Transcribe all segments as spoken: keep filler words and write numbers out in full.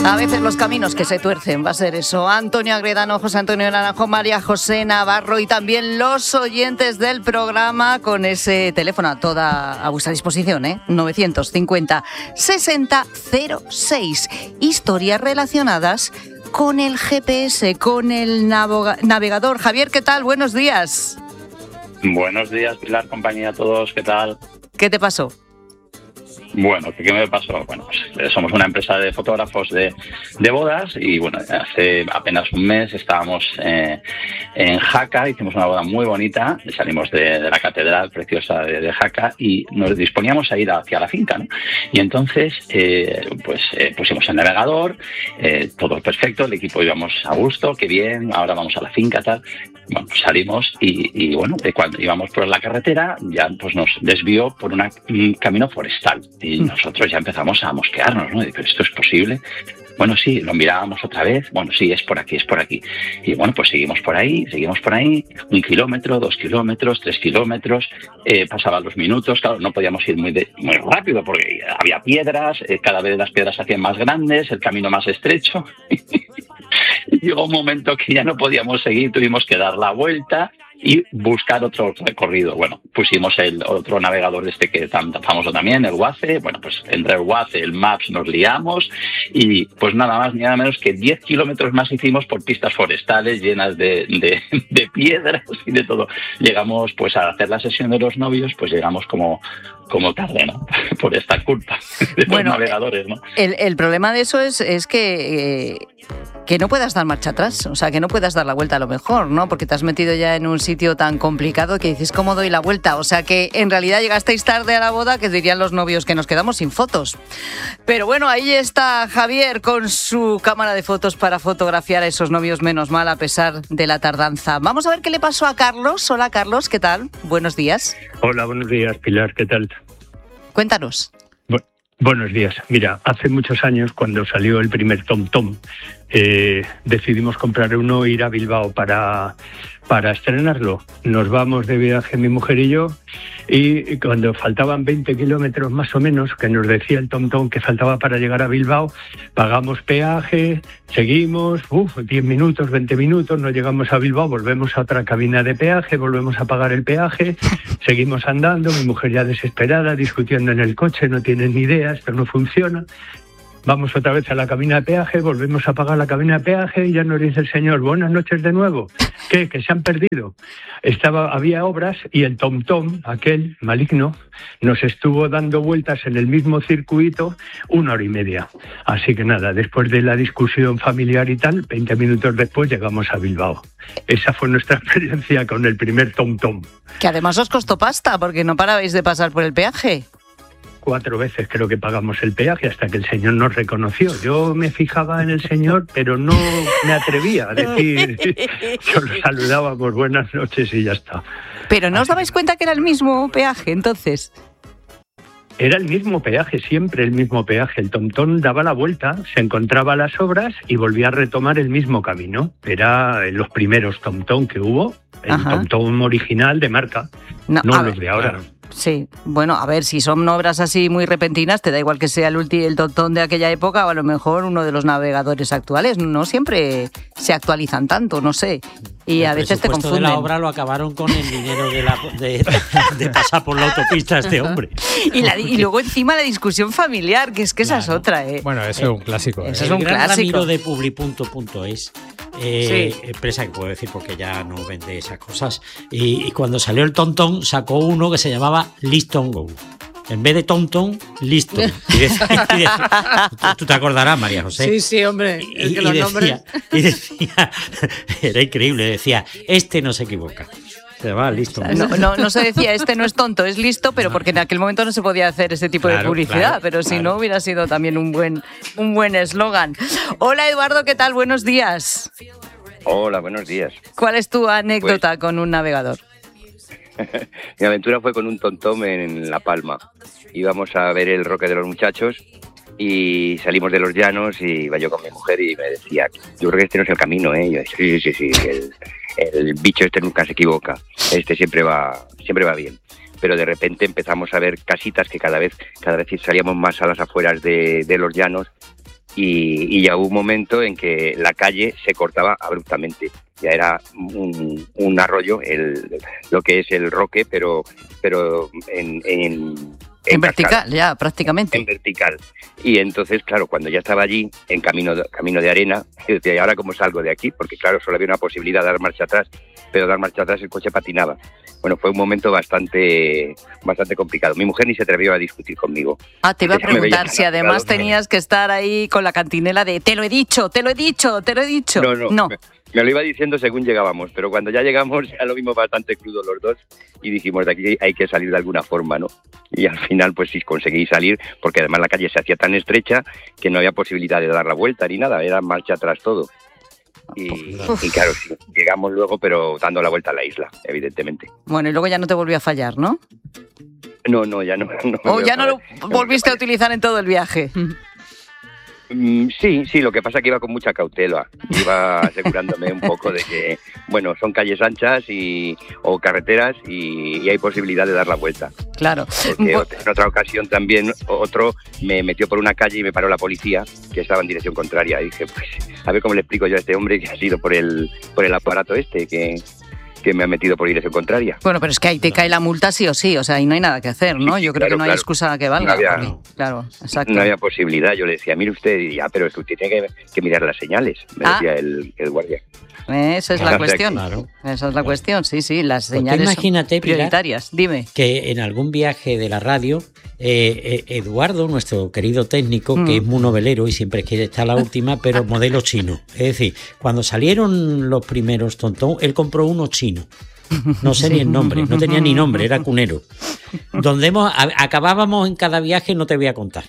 A veces los caminos que se tuercen, va a ser eso. Antonio Agredano, José Antonio Naranjo, María José Navarro y también los oyentes del programa con ese teléfono a toda a vuestra disposición, ¿eh? novecientos cincuenta, sesenta, cero seis. Historias relacionadas con el G P S, con el navegador. Javier, ¿qué tal? Buenos días. Buenos días, Pilar, compañía a todos, ¿qué tal? ¿Qué te pasó? Bueno, ¿qué me pasó? Bueno, pues somos una empresa de fotógrafos de, de bodas y bueno, hace apenas un mes estábamos eh, en Jaca, hicimos una boda muy bonita, salimos de, de la catedral preciosa de, de Jaca y nos disponíamos a ir hacia la finca, ¿no? Y entonces, eh, pues eh, pusimos el navegador, eh, todo perfecto, el equipo íbamos a gusto, qué bien, ahora vamos a la finca, tal. Bueno, pues salimos y, y bueno, cuando íbamos por la carretera ya pues nos desvió por una, un camino forestal y nosotros ya empezamos a mosquearnos, ¿no? Pero esto es posible. Bueno, sí, lo mirábamos otra vez. Bueno, sí, es por aquí, es por aquí. Y bueno, pues seguimos por ahí, seguimos por ahí. Un kilómetro, dos kilómetros, tres kilómetros. Eh, pasaban los minutos. Claro, no podíamos ir muy, de, muy rápido porque había piedras. Eh, cada vez las piedras se hacían más grandes, el camino más estrecho. Y llegó un momento que ya no podíamos seguir, tuvimos que dar la vuelta y buscar otro recorrido. Bueno, pusimos el otro navegador este que es tan, tan famoso también, el Waze. Bueno, pues entre el Waze, el Maps nos liamos y pues nada más ni nada menos que diez kilómetros más hicimos por pistas forestales llenas de, de, de piedras y de todo. Llegamos pues a hacer la sesión de los novios, pues llegamos como... como tarde, ¿no? Por esta culpa de bueno, los navegadores, ¿no? El, el problema de eso es, es que, eh, que no puedas dar marcha atrás, o sea, que no puedas dar la vuelta a lo mejor, ¿no? Porque te has metido ya en un sitio tan complicado que dices, ¿cómo doy la vuelta? O sea, que en realidad llegasteis tarde a la boda, que dirían los novios que nos quedamos sin fotos. Pero bueno, ahí está Javier con su cámara de fotos para fotografiar a esos novios, menos mal, a pesar de la tardanza. Vamos a ver qué le pasó a Carlos. Hola, Carlos, ¿qué tal? Buenos días. Hola, buenos días, Pilar, ¿qué tal? Cuéntanos. Bu- buenos días. Mira, hace muchos años, cuando salió el primer TomTom, eh, decidimos comprar uno e ir a Bilbao para, para estrenarlo. Nos vamos de viaje mi mujer y yo, y cuando faltaban veinte kilómetros más o menos, que nos decía el TomTom que faltaba para llegar a Bilbao, pagamos peaje, seguimos, uff, diez minutos, veinte minutos, no llegamos a Bilbao, volvemos a otra cabina de peaje, volvemos a pagar el peaje, seguimos andando, mi mujer ya desesperada, discutiendo en el coche, no tiene ni idea, esto no funciona. Vamos otra vez a la cabina de peaje, volvemos a pagar la cabina de peaje y ya nos dice el señor, buenas noches de nuevo. ¿Qué? ¿Que se han perdido? Estaba, había obras y el TomTom, aquel maligno, nos estuvo dando vueltas en el mismo circuito una hora y media. Así que nada, después de la discusión familiar y tal, veinte minutos después llegamos a Bilbao. Esa fue nuestra experiencia con el primer TomTom. Que además os costó pasta porque no parabais de pasar por el peaje. Cuatro veces creo que pagamos el peaje hasta que el señor nos reconoció. Yo me fijaba en el señor, pero no me atrevía a decir, solo saludábamos buenas noches y ya está. Pero ¿no os dabais cuenta que era el mismo peaje entonces? Era el mismo peaje, siempre el mismo peaje. El TomTom daba la vuelta, se encontraba a las obras y volvía a retomar el mismo camino. Era los primeros TomTom que hubo, el Ajá. TomTom original de marca, no, no los ver, de ahora. Claro. Sí, bueno, a ver, si son obras así muy repentinas, te da igual que sea el ulti, el TomTom de aquella época o a lo mejor uno de los navegadores actuales. No siempre se actualizan tanto, no sé. Y el a veces te confunden. El presupuesto de la obra lo acabaron con el dinero de, la, de, de pasar por la autopista este hombre. Y, la, y luego encima la discusión familiar, que es que esa claro. es otra, ¿eh? Bueno, eso es un clásico. Eso ¿eh? es un el gran clásico. Ramiro de Publi punto es eh, sí. empresa que puedo decir porque ya no vende esas cosas. Y, y cuando salió el TomTom sacó uno que se llamaba Liston Go. En vez de TomTom, listo. Y decía, y decía, tú, tú te acordarás, María José. Sí, sí, hombre. Y, es que y, los decía, nombres... y decía, era increíble, decía, este no se equivoca. Se va, listo. No, no, no se decía, este no es tonto, es listo, pero porque en aquel momento no se podía hacer ese tipo claro, de publicidad, claro, pero si claro. no hubiera sido también un buen un buen eslogan. Hola Eduardo, ¿qué tal? Buenos días. Hola, buenos días. ¿Cuál es tu anécdota pues... con un navegador? Mi aventura fue con un TomTom en La Palma. Íbamos a ver el Roque de los Muchachos y salimos de los llanos y iba yo con mi mujer y me decía, yo creo que este no es el camino, ¿eh? Y yo decía, sí, sí, sí, sí, el, el bicho este nunca se equivoca, este siempre va, siempre va bien. Pero de repente empezamos a ver casitas que cada vez, cada vez salíamos más a las afueras de, de los llanos y, y ya hubo un momento en que la calle se cortaba abruptamente. Ya era un, un arroyo, el, lo que es el Roque, pero, pero en... en En, en vertical, ya, prácticamente. En vertical. Y entonces, claro, cuando ya estaba allí, en camino de, camino de arena, yo decía, ¿y ahora cómo salgo de aquí? Porque, claro, solo había una posibilidad de dar marcha atrás, pero dar marcha atrás el coche patinaba. Bueno, fue un momento bastante bastante complicado. Mi mujer ni se atrevió a discutir conmigo. Ah, te iba a preguntar si además tenías que estar ahí con la cantinela de te lo he dicho, te lo he dicho, te lo he dicho. No, no. no. Me, me lo iba diciendo según llegábamos, pero cuando ya llegamos ya lo vimos bastante crudo los dos y dijimos, de aquí hay que salir de alguna forma, ¿no? Y al final, pues sí, conseguí salir, porque además la calle se hacía tan estrecha que no había posibilidad de dar la vuelta ni nada, era marcha atrás todo. Y, y claro, sí, llegamos luego, pero dando la vuelta a la isla, evidentemente. Bueno, y luego ya no te volvió a fallar, ¿no? No, no, ya no. no ¿O ya no lo volviste a utilizar en todo el viaje? Mm, sí, sí, lo que pasa es que iba con mucha cautela, iba asegurándome un poco de que, bueno, son calles anchas y o carreteras y, y hay posibilidad de dar la vuelta. Claro. Porque en otra ocasión también otro me metió por una calle y me paró la policía, que estaba en dirección contraria. Y dije, pues, a ver cómo le explico yo a este hombre que ha sido por el, por el aparato este, que... que me ha metido por dirección contraria. Bueno, pero es que ahí te cae la multa sí o sí, o sea, ahí no hay nada que hacer, ¿no? Yo creo claro, que no hay claro. excusa que valga. No había, porque, claro, exacto. No había posibilidad. Yo le decía, mire usted, y ya, pero usted tiene que, que mirar las señales, me ah. decía el, el guardia. Esa es la cuestión. Claro. Esa es la cuestión, sí, sí, las señales imagínate, son prioritarias. Pilar, dime. Que en algún viaje de la radio, eh, eh, Eduardo, nuestro querido técnico, mm. que es muy novelero y siempre quiere estar a la última, pero modelo chino. Es decir, cuando salieron los primeros Tontón, él compró uno chino. No sé ni el nombre, no tenía ni nombre, era cunero. Donde hemos, a, acabábamos en cada viaje, no te voy a contar.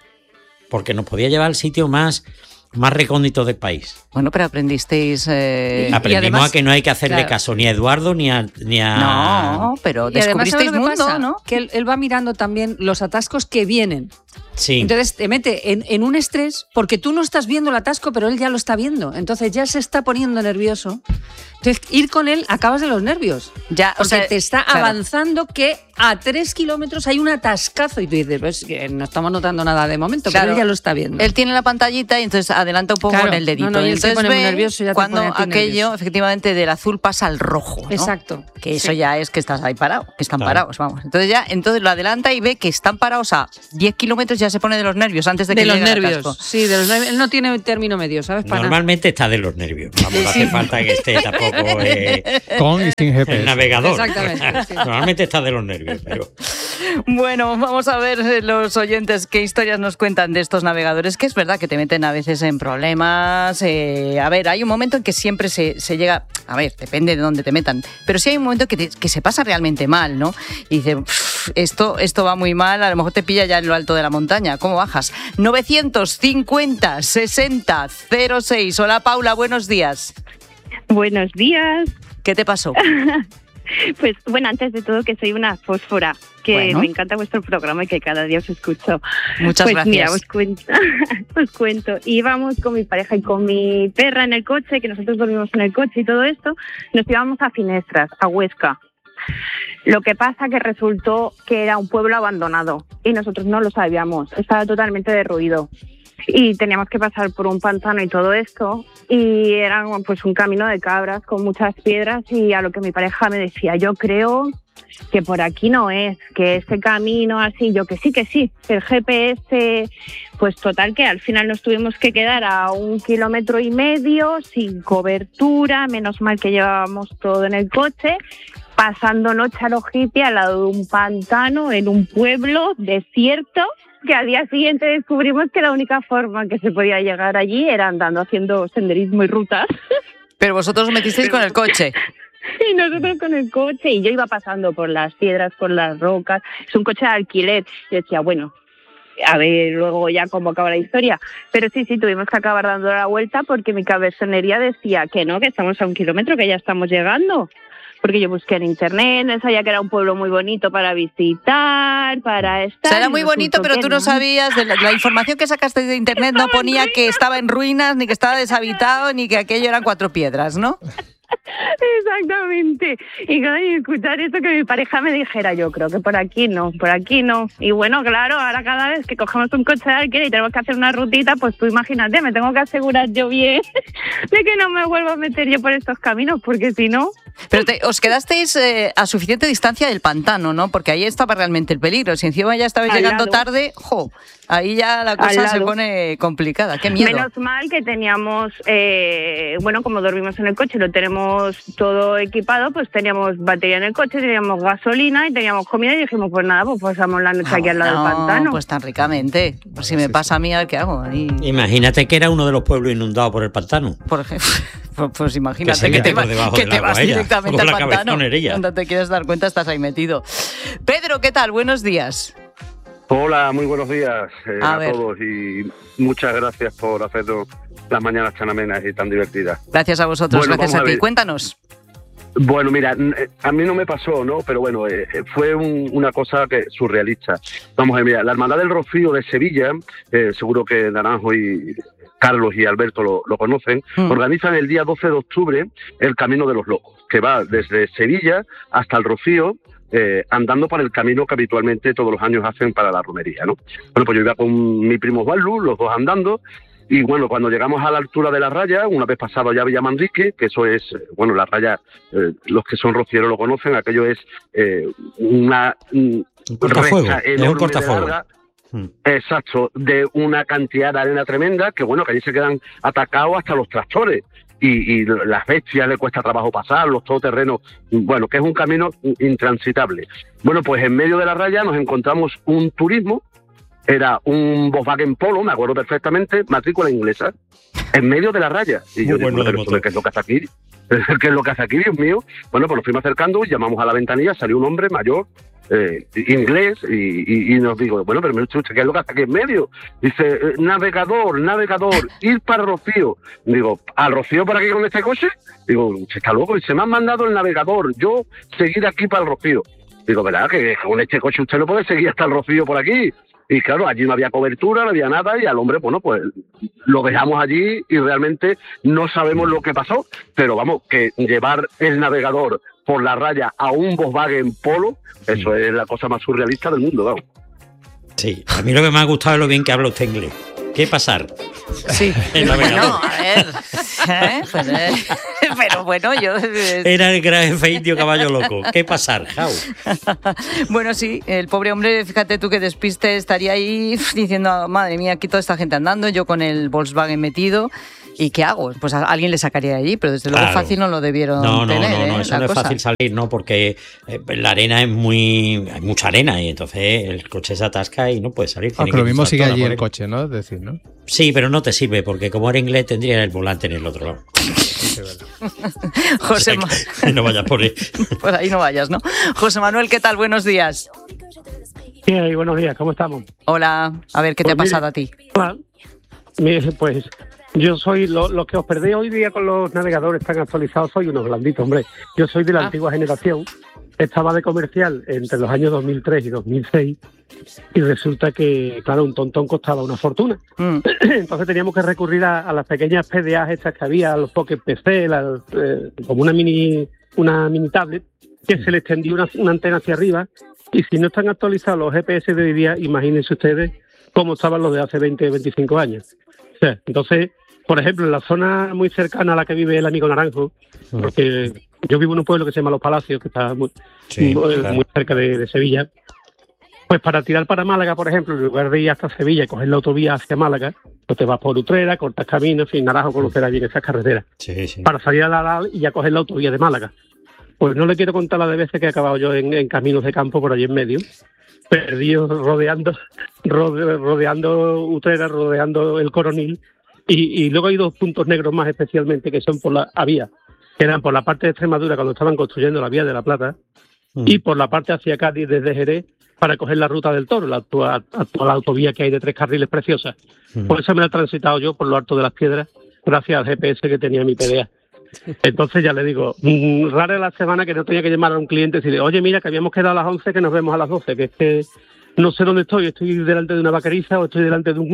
Porque nos podía llevar al sitio más, más recóndito del país. Bueno, pero aprendisteis... Eh, Aprendimos además, a que no hay que hacerle claro. caso ni a Eduardo ni a... Ni a... No, pero y descubristeis mundo, pasa, ¿no? Que él, él va mirando también los atascos que vienen. Sí. Entonces te mete en, en un estrés porque tú no estás viendo el atasco, pero él ya lo está viendo. Entonces ya se está poniendo nervioso. Entonces ir con él acabas de los nervios. Ya, porque o sea, te está claro. avanzando que a tres kilómetros hay un atascazo y tú dices, pues que no estamos notando nada de momento, claro. pero él ya lo está viendo. Él tiene la pantallita y entonces adelanta un poco claro. con el dedito. No, no, y y entonces se pone ve muy nervioso y ya cuando te pone a ti aquello nervioso. efectivamente del azul pasa al rojo, ¿no? Exacto. Que eso sí. ya es que estás ahí parado, que están claro. parados, vamos. Entonces ya, entonces lo adelanta y ve que están parados a diez kilómetros, ya se pone de los nervios antes de que de los llegue nervios. el atasco. Sí, de los nervios. Él no tiene término medio, ¿sabes? Para Normalmente está de los nervios. Vamos, no hace falta que esté tampoco eh, con y sin G P S. El navegador. Exactamente. Sí. Normalmente está de los nervios, pero... Bueno, vamos a ver los oyentes qué historias nos cuentan de estos navegadores, que es verdad que te meten a veces en problemas. Eh, a ver, hay un momento en que siempre se, se llega, a ver, depende de dónde te metan, pero sí hay un momento que, te, que se pasa realmente mal, ¿no? Y dices, esto, esto va muy mal, a lo mejor te pilla ya en lo alto de la montaña. ¿Cómo bajas? novecientos cincuenta sesenta cero seis. Hola Paula, buenos días. Buenos días. ¿Qué te pasó? Pues bueno, antes de todo que soy una fósfora, que bueno. me encanta vuestro programa y que cada día os escucho. Muchas pues gracias. Mira, os cuento, os cuento. Íbamos con mi pareja y con mi perra en el coche, que nosotros dormimos en el coche y todo esto, nos íbamos a Finestras, a Huesca. Lo que pasa que resultó que era un pueblo abandonado y nosotros no lo sabíamos, estaba totalmente derruido. Y teníamos que pasar por un pantano y todo esto, y era pues un camino de cabras con muchas piedras, y a lo que mi pareja me decía, yo creo que por aquí no es, que este camino así, yo que sí, que sí, el G P S, pues total que al final nos tuvimos que quedar a un kilómetro y medio, sin cobertura, menos mal que llevábamos todo en el coche, pasando noche al ojite al lado de un pantano, en un pueblo desierto, que al día siguiente descubrimos que la única forma que se podía llegar allí era andando, haciendo senderismo y rutas. Pero vosotros os metisteis con el coche. Y nosotros con el coche, y yo iba pasando por las piedras, por las rocas. Es un coche de alquiler. Y decía, bueno, a ver luego ya cómo acaba la historia. Pero sí, sí, tuvimos que acabar dando la vuelta porque mi cabezonería decía que no, que estamos a un kilómetro, que ya estamos llegando. Porque yo busqué en internet, no sabía que era un pueblo muy bonito para visitar, para estar... O sea, era muy bonito, pero tú no sabías, de la, la información que sacaste de internet no ponía que estaba en ruinas, ni que estaba deshabitado, ni que aquello eran cuatro piedras, ¿no? Exactamente. Y claro, y escuchar eso que mi pareja me dijera, yo creo que por aquí no, por aquí no. Y bueno, claro, ahora cada vez que cogemos un coche de alquiler y tenemos que hacer una rutita, pues tú imagínate, me tengo que asegurar yo bien de que no me vuelva a meter yo por estos caminos, porque si no... Pero te, os quedasteis eh, a suficiente distancia del pantano, ¿no? Porque ahí estaba realmente el peligro. Si encima ya estabais Al llegando lado. tarde, jo, ahí ya la cosa se pone complicada. Qué miedo. Menos mal que teníamos, eh, bueno, como dormimos en el coche, lo tenemos todo equipado, pues teníamos batería en el coche, teníamos gasolina y teníamos comida y dijimos, pues nada, pues pasamos la noche Ah, aquí al lado no, del pantano. Pues tan ricamente. Pues si me pasa a mí, a ver qué hago. Ahí, Imagínate que era uno de los pueblos inundados por el pantano. por ejemplo, pues, pues Que imagínate se que, te, mete por debajo que del te agua vas ella, directamente con al la pantano. cabezonerilla. Cuando te quieres dar cuenta estás ahí metido. Pedro, ¿qué tal? Buenos días. Hola, muy buenos días eh, A a, ver. todos y muchas gracias por hacernos las mañanas tan amenas y tan divertidas. Gracias a vosotros, Bueno, gracias vamos a a ti. ver. Cuéntanos. Bueno, mira, n- eh, a mí no me pasó, ¿no? Pero bueno, eh, eh, fue un- una cosa que surrealista. Vamos a ver, mira, la Hermandad del Rocío de Sevilla, eh, seguro que Naranjo y Carlos y Alberto lo, lo conocen, Mm. organizan el día doce de octubre el Camino de los Locos, que va desde Sevilla hasta el Rocío, eh, andando por el camino que habitualmente todos los años hacen para la romería, ¿no? Bueno, pues yo iba con mi primo Juanlu, los dos andando, y bueno, cuando llegamos a la altura de la raya, una vez pasado ya Villamanrique, que eso es, eh, bueno, la raya, eh, los que son rocieros lo conocen, aquello es eh, una mm, Un cortafuego, recta es un enorme de cortafuego. larga, Mm. exacto, de una cantidad de arena tremenda, que bueno, que allí se quedan atacados hasta los tractores. Y, y las bestias le cuesta trabajo pasar, los todoterrenos, bueno, que es un camino intransitable. Bueno, pues en medio de la raya nos encontramos un turismo, era un Volkswagen Polo, me acuerdo perfectamente, matrícula inglesa, en medio de la raya. Y yo Muy digo, bueno de pero motor. ¿qué es lo que hace aquí? ¿Qué es lo que hace aquí, Dios mío? Bueno, pues nos fuimos acercando, llamamos a la ventanilla, salió un hombre mayor, eh, inglés, y, y, y nos digo, bueno, pero ¿qué es lo que hace aquí en medio? Dice, eh, navegador, navegador, ir para Rocío. Digo, ¿al Rocío para aquí con este coche? Digo, se está loco, y se me han mandado el navegador, yo seguir aquí para el Rocío. Digo, ¿verdad? Que con este coche usted no puede seguir hasta el Rocío por aquí. Y claro, allí no había cobertura, no había nada, y al hombre, bueno, pues lo dejamos allí y realmente no sabemos lo que pasó. Pero vamos, que llevar el navegador por la raya a un Volkswagen Polo, eso es la cosa más surrealista del mundo, vamos. Sí, a mí lo que me ha gustado es lo bien que habla usted inglés. ¿Qué pasar? Sí. El navegador. Bueno, a ver. ¿eh? Pues, eh, pero bueno, yo. eh, Era el gran jefe indio caballo loco. ¿Qué pasar? Jau. Bueno, sí, el pobre hombre, fíjate tú que despiste, estaría ahí diciendo, madre mía, aquí toda esta gente andando, yo con el Volkswagen metido. ¿Y qué hago? Pues a alguien le sacaría de allí, pero desde luego Claro. fácil no lo debieron No, no, tener. no, no, ¿eh? eso La no es cosa. fácil salir, ¿no? Porque eh, la arena es muy... hay mucha arena y entonces el coche se atasca y no puede salir. Tiene Aunque lo que mismo cruzar sigue toda allí la el arena. coche, ¿no? Es decir, ¿no? Sí, pero no te sirve porque como era inglés tendría el volante en el otro lado. José, O Ma- sea, que no vayas por ahí. pues ahí no vayas, ¿no? José Manuel, ¿qué tal? Buenos días. Sí, buenos días, ¿cómo estamos? Hola, a ver, ¿qué te ha Pues mire, pasado a ti? Ah, mire, pues yo soy, lo, lo que os perdéis hoy día con los navegadores tan actualizados, soy unos blanditos, hombre. Yo soy de la Ah. antigua generación, estaba de comercial entre los años dos mil tres y dos mil seis y resulta que, claro, un tontón costaba una fortuna. Mm, Entonces teníamos que recurrir a, a las pequeñas P D As estas que había, a los Pocket P C, las, eh, como una mini una mini tablet, que se le extendía una, una antena hacia arriba, y si no están actualizados los G P S de hoy día, imagínense ustedes cómo estaban los de hace veinte, veinticinco años. O sea, entonces, por ejemplo, en la zona muy cercana a la que vive el amigo Naranjo, porque yo vivo en un pueblo que se llama Los Palacios, que está muy, Sí, muy, claro. muy cerca de, de Sevilla. Pues para tirar para Málaga, por ejemplo, en lugar de ir hasta Sevilla y coger la autovía hacia Málaga, pues te vas por Utrera, cortas camino, en fin, Naranjo conocerá bien esas carreteras, Sí, sí. para salir a la Aral y ya coger la autovía de Málaga. Pues no le quiero contar la de veces que he acabado yo en, en caminos de campo por allí en medio, perdido rodeando, rode- rodeando Utrera, rodeando el Coronil, y, y luego hay dos puntos negros más especialmente que son por la había, que eran por la parte de Extremadura cuando estaban construyendo la vía de la Plata, Mm. y por la parte hacia Cádiz desde Jerez para coger la ruta del Toro, la actual, actual autovía que hay de tres carriles preciosa. Mm. Por eso me la he transitado yo por lo alto de las piedras, gracias al G P S que tenía mi P D A. Entonces ya le digo, mmm, rara es la semana que no tenía que llamar a un cliente y decirle, oye, mira, que habíamos quedado a las once, que nos vemos a las doce, que es que no sé dónde estoy, estoy delante de una vaqueriza o estoy delante de un,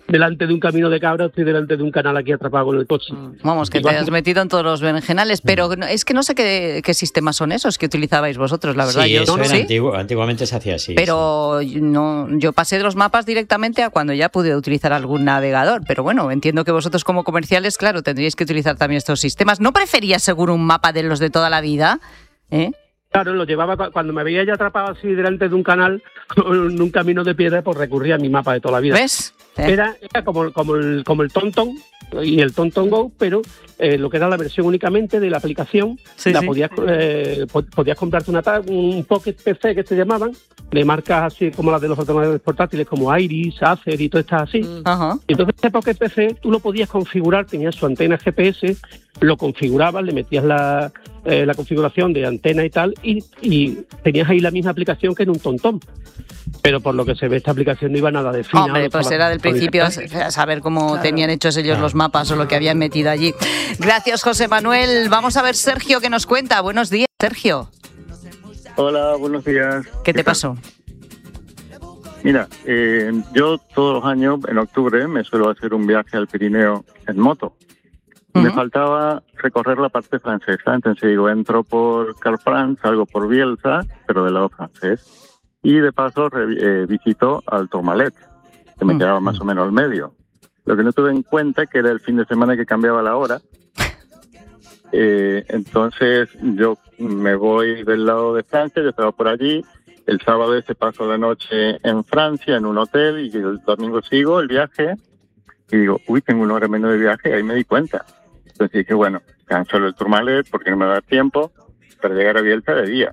delante de un camino de cabra, estoy delante de un canal aquí atrapado con el coche. Vamos, que te has metido en todos los berenjenales, pero es que no sé qué, qué sistemas son esos que utilizabais vosotros, la verdad. Sí, yo, eso ¿no? era ¿Sí? antiguo, antiguamente se hacía así. Pero sí. no, yo pasé de los mapas directamente a cuando ya pude utilizar algún navegador, pero bueno, entiendo que vosotros como comerciales, claro, tendríais que utilizar también estos sistemas. ¿No preferías seguro un mapa de los de toda la vida? ¿Eh? Claro, lo llevaba cuando me veía ya atrapado así delante de un canal, en un camino de piedra, pues recurría a mi mapa de toda la vida. ¿Ves? ¿Eh? Era, era como, como, el, como el TomTom y el TomTom Go, pero eh, lo que era la versión únicamente de la aplicación, sí, la sí. podías eh, podías comprarte una un Pocket P C que se llamaban, de marcas así como las de los ordenadores portátiles, como Iris, Acer y todas estas así. Ajá. Y entonces este Pocket P C tú lo podías configurar, tenías su antena G P S, lo configurabas, le metías la, eh, la configuración de antena y tal, y, y tenías ahí la misma aplicación que en un TomTom. Pero por lo que se ve, esta aplicación no iba nada de fina. Hombre, pues era del principio a saber cómo claro. tenían hechos ellos claro. los mapas o lo que habían metido allí. Gracias, José Manuel. Vamos a ver Sergio que nos cuenta. Buenos días, Sergio. Hola, buenos días. ¿Qué, ¿Qué te tal? pasó? Mira, eh, yo todos los años, en octubre, me suelo hacer un viaje al Pirineo en moto. Uh-huh. Me faltaba recorrer la parte francesa, entonces digo, entro por Carfrance, salgo por Bielsa, pero del lado francés. Y de paso eh, visitó al Tourmalet, que me quedaba más o menos al medio. Lo que no tuve en cuenta que era el fin de semana que cambiaba la hora. Eh, entonces yo me voy del lado de Francia, yo estaba por allí. El sábado ese paso la noche en Francia, en un hotel, y el domingo sigo el viaje. Y digo, uy, tengo una hora menos de viaje, y ahí me di cuenta. Entonces dije, bueno, cancelo el Tourmalet porque no me va a dar tiempo para llegar a Bielsa de día.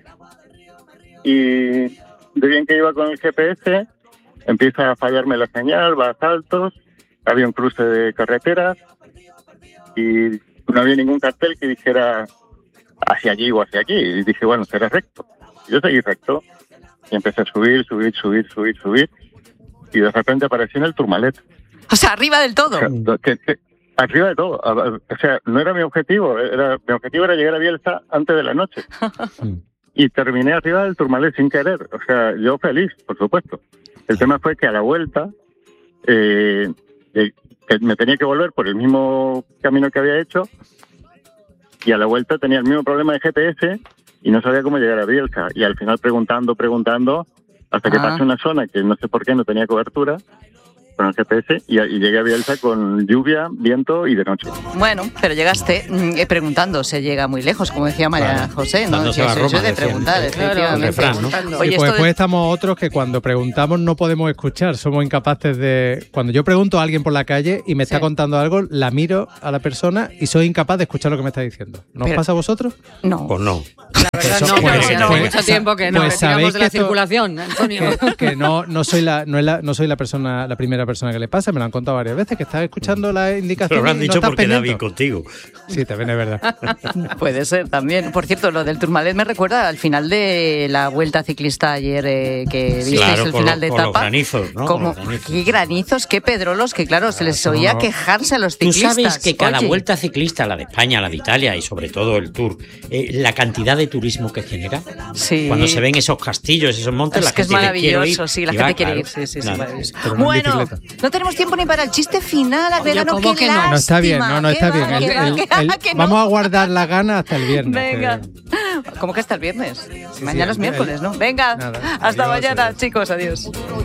Y de bien que iba con el G P S, empieza a fallarme la señal, va a saltos, había un cruce de carreteras y no había ningún cartel que dijera hacia allí o hacia aquí. Y dije, bueno, será recto. Yo seguí recto y empecé a subir, subir, subir, subir, subir y de repente aparecí en el Tourmalet. O sea, arriba del todo. O sea, que, que, arriba de todo. O sea, no era mi objetivo. Era, mi objetivo era llegar a Bielsa antes de la noche. Y terminé arriba del Tourmalet sin querer. O sea, yo feliz, por supuesto. El tema fue que a la vuelta eh, eh, me tenía que volver por el mismo camino que había hecho y a la vuelta tenía el mismo problema de G P S y no sabía cómo llegar a Bielsa. Y al final preguntando, preguntando, hasta que ah. pasé una zona que no sé por qué no tenía cobertura con el G P S y, y llegué a Bielsa con lluvia, viento y de noche. Bueno, pero llegaste eh, preguntando, se llega muy lejos, como decía María claro. José, ¿no? Eso es de preguntar, efectivamente. Refrán, ¿no? Oye, y pues después de... estamos otros que cuando preguntamos no podemos escuchar, somos incapaces de... Cuando yo pregunto a alguien por la calle y me está sí. contando algo, la miro a la persona y soy incapaz de escuchar lo que me está diciendo. ¿Nos pero... pasa a vosotros? No. Pues no. La verdad pues, no, pues, porque no, pues, mucho tiempo que no, pues retiramos de la esto, circulación, Antonio. Que, que no, no soy la, no, es la, no soy la persona, la primera persona que le pasa, me lo han contado varias veces, que estás escuchando las indicaciones. Pero lo han y dicho no porque pendiente. David contigo. Sí, también es verdad. Puede ser también. Por cierto, lo del Tourmalet me recuerda al final de la vuelta ciclista ayer eh, que visteis claro, el con final lo, de con etapa. Los granizos, ¿no? Como, los granizos. Qué granizos, qué pedrolos, que claro, se les oía no. quejarse a los ciclistas. Tú sabes que cada Oye. vuelta ciclista, la de España, la de Italia y sobre todo el Tour, eh, la cantidad de turismo que genera. Sí. Cuando se ven esos castillos, esos montes, es la que gente es maravilloso, ir, sí, la y gente va, quiere claro, ir, sí, sí, sí, claro. maravilloso. Pero Bueno, no tenemos tiempo ni para el chiste final, Alberto, no, qué no, lástima. no está bien, no, no está bien. El, el, el, el, vamos a guardar la gana hasta el viernes. Venga. Que... ¿Cómo que hasta el viernes? Sí, Mañana sí, es miércoles, ¿no? Venga, nada, hasta adiós, mañana, adiós. chicos, adiós.